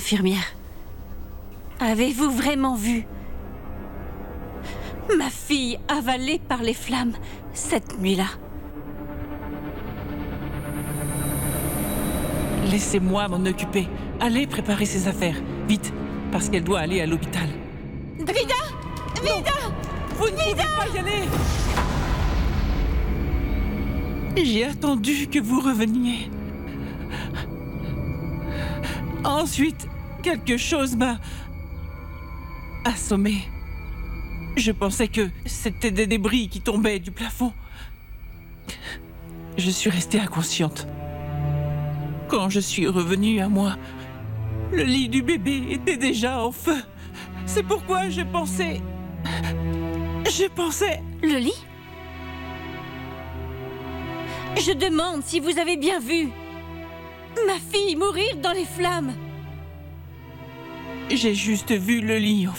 infirmière, avez-vous vraiment vu ma fille avalée par les flammes cette nuit-là? Laissez-moi m'en occuper. Allez préparer ses affaires, vite, parce qu'elle doit aller à l'hôpital. Vida! Vida! Vous ne pouvez pas y aller! J'ai attendu que vous reveniez. Ensuite, quelque chose m'a assommé. Je pensais que c'était des débris qui tombaient du plafond. Je suis restée inconsciente. Quand je suis revenue à moi, le lit du bébé était déjà en feu. C'est pourquoi je pensais... Le lit? Je demande si vous avez bien vu ma fille mourir dans les flammes. J'ai juste vu le lit en feu.